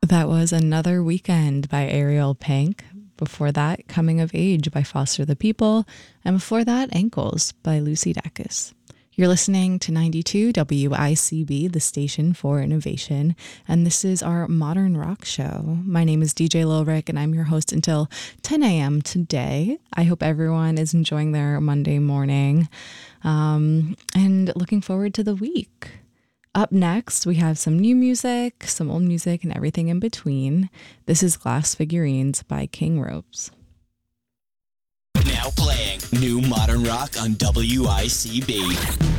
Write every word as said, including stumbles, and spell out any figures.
That was Another Weekend by Ariel Pink. Before that, Coming of Age by Foster the People. And before that, Ankles by Lucy Dacus. You're listening to ninety-two W I C B, the station for innovation, and this is our Modern Rock Show. My name is D J Lil Rick, and I'm your host until ten a.m. today. I hope everyone is enjoying their Monday morning um, and looking forward to the week. Up next, we have some new music, some old music, and everything in between. This is Glass Figurines by King Ropes. Now playing New Modern Rock on W I C B.